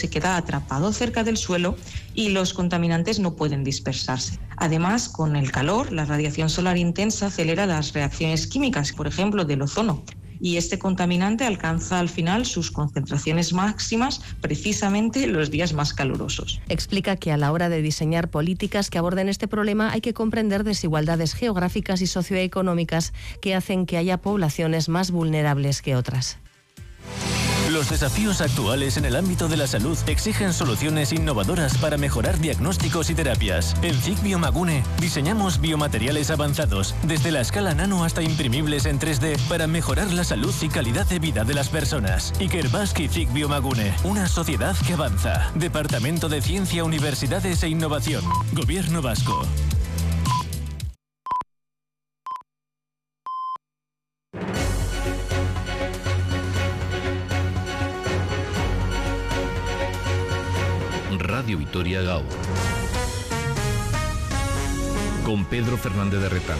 se queda atrapado cerca del suelo y los contaminantes no pueden dispersarse. Además, con el calor, la radiación solar intensa acelera las reacciones químicas, por ejemplo, del ozono. Y este contaminante alcanza al final sus concentraciones máximas precisamente en los días más calurosos. Explica que a la hora de diseñar políticas que aborden este problema hay que comprender desigualdades geográficas y socioeconómicas que hacen que haya poblaciones más vulnerables que otras. Los desafíos actuales en el ámbito de la salud exigen soluciones innovadoras para mejorar diagnósticos y terapias. En CIC Biomagune diseñamos biomateriales avanzados, desde la escala nano hasta imprimibles en 3D, para mejorar la salud y calidad de vida de las personas. Ikerbasque y CIC Biomagune, una sociedad que avanza. Departamento de Ciencia, Universidades e Innovación. Gobierno Vasco. Radio Vitoria Gaur, con Pedro Fernández de Retán.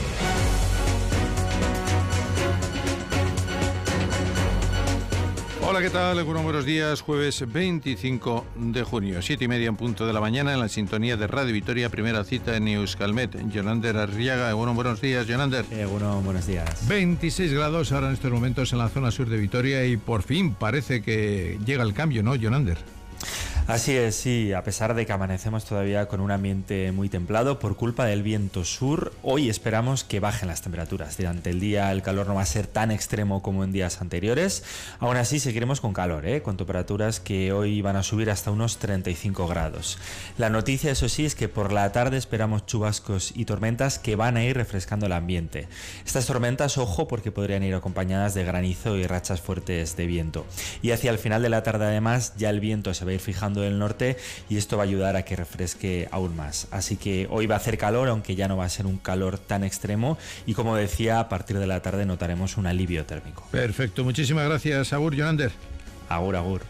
Hola, ¿qué tal? Buenos días, jueves 25 de junio, 7:30 en punto de la mañana, en la sintonía de Radio Vitoria, primera cita en Euskalmet. Yonander Arriaga, buenos días, Yonander. Buenos días. 26 grados ahora en estos momentos en la zona sur de Vitoria y por fin parece que llega el cambio, ¿no, Yonander? Así es, sí, a pesar de que amanecemos todavía con un ambiente muy templado por culpa del viento sur, hoy esperamos que bajen las temperaturas. Durante el día el calor no va a ser tan extremo como en días anteriores, aún así seguiremos con calor, con temperaturas que hoy van a subir hasta unos 35 grados. La noticia, eso sí, es que por la tarde esperamos chubascos y tormentas que van a ir refrescando el ambiente. Estas tormentas, ojo, porque podrían ir acompañadas de granizo y rachas fuertes de viento. Y hacia el final de la tarde, además, ya el viento se va a ir fijando del norte y esto va a ayudar a que refresque aún más. Así que hoy va a hacer calor, aunque ya no va a ser un calor tan extremo y, como decía, a partir de la tarde notaremos un alivio térmico. Perfecto, muchísimas gracias, agur, Yonander. Agur, agur.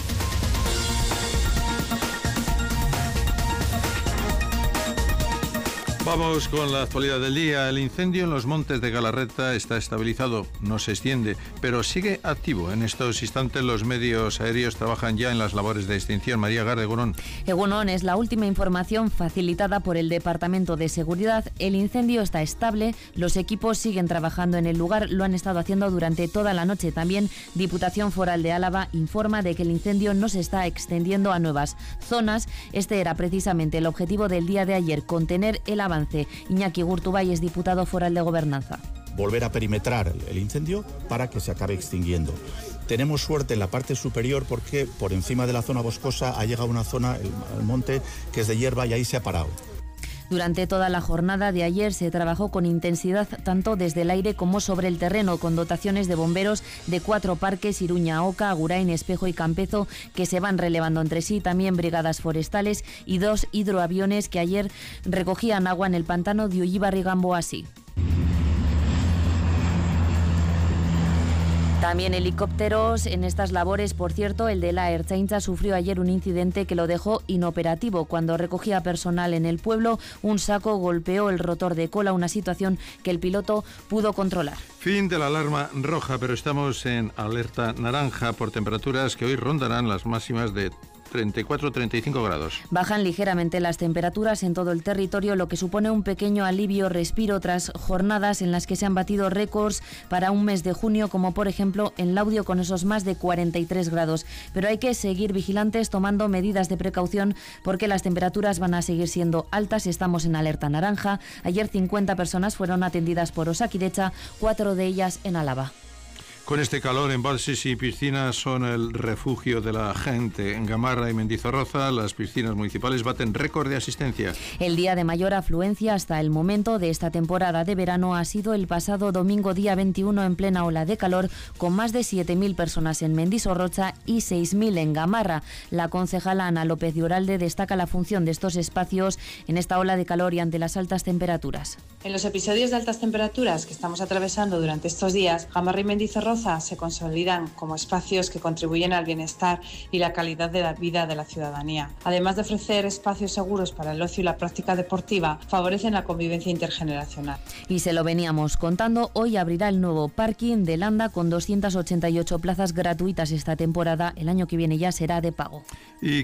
Vamos con la actualidad del día. El incendio en los montes de Galarreta está estabilizado, no se extiende, pero sigue activo. En estos instantes los medios aéreos trabajan ya en las labores de extinción. María Garde, Egunon. Egunon, es la última información facilitada por el Departamento de Seguridad. El incendio está estable, los equipos siguen trabajando en el lugar, lo han estado haciendo durante toda la noche. También Diputación Foral de Álava informa de que el incendio no se está extendiendo a nuevas zonas. Este era precisamente el objetivo del día de ayer, contener el avance. Iñaki Gurtubay es diputado foral de Gobernanza. Volver a perimetrar el incendio para que se acabe extinguiendo. Tenemos suerte en la parte superior porque por encima de la zona boscosa ha llegado una zona, el monte, que es de hierba y ahí se ha parado. Durante toda la jornada de ayer se trabajó con intensidad tanto desde el aire como sobre el terreno, con dotaciones de bomberos de 4 parques, Iruña, Oca, Agurain, Espejo y Campezo, que se van relevando entre sí, también brigadas forestales y 2 hidroaviones que ayer recogían agua en el pantano de Ullibarri-Gamboasí. También helicópteros en estas labores. Por cierto, el de la Ertzaintza sufrió ayer un incidente que lo dejó inoperativo. Cuando recogía personal en el pueblo, un saco golpeó el rotor de cola, una situación que el piloto pudo controlar. Fin de la alarma roja, pero estamos en alerta naranja por temperaturas que hoy rondarán las máximas de 34-35 grados. Bajan ligeramente las temperaturas en todo el territorio, lo que supone un pequeño alivio respiro tras jornadas en las que se han batido récords para un mes de junio, como por ejemplo en Laudio con esos más de 43 grados. Pero hay que seguir vigilantes tomando medidas de precaución porque las temperaturas van a seguir siendo altas. Estamos en alerta naranja. Ayer 50 personas fueron atendidas por Osakidetza, 4 de ellas en Álava. Con este calor, embalses y piscinas son el refugio de la gente. En Gamarra y Mendizorroza, las piscinas municipales baten récord de asistencia. El día de mayor afluencia hasta el momento de esta temporada de verano ha sido el pasado domingo día 21 en plena ola de calor, con más de 7.000 personas en Mendizorroza y 6.000 en Gamarra. La concejala Ana López de Oralde destaca la función de estos espacios en esta ola de calor y ante las altas temperaturas. En los episodios de altas temperaturas que estamos atravesando durante estos días, Gamarra y Mendizorroza se consolidan como espacios que contribuyen al bienestar y la calidad de la vida de la ciudadanía. Además de ofrecer espacios seguros para el ocio y la práctica deportiva, favorecen la convivencia intergeneracional. Y se lo veníamos contando, hoy abrirá el nuevo parking de Landa con 288 plazas gratuitas esta temporada. El año que viene ya será de pago. Y